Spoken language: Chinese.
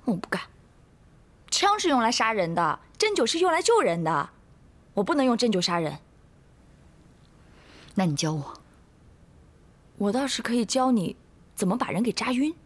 我不干。枪是用来杀人的，针灸是用来救人的，我不能用针灸杀人。 那你教我。 我倒是可以教你怎么把人给扎晕。